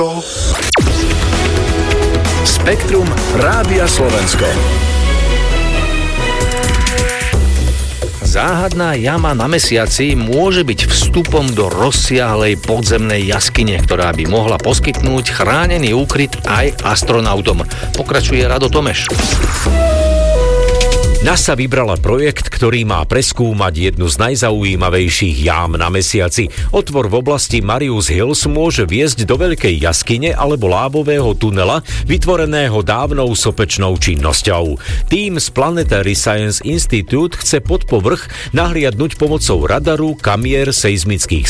Spektrum Rádia Slovensko. Záhadná jama na mesiaci môže byť vstupom do rozsiahlej podzemnej jaskyne, ktorá by mohla poskytnúť chránený úkryt aj astronautom. Pokračuje Rado Tomeš. NASA vybrala projekt, ktorý má preskúmať jednu z najzaujímavejších jám na mesiaci. Otvor v oblasti Marius Hills môže viesť do veľkej jaskyne alebo lávového tunela, vytvoreného dávnou sopečnou činnosťou. Tým z Planetary Science Institute chce pod povrch nahliadnuť pomocou radaru, kamier, seizmických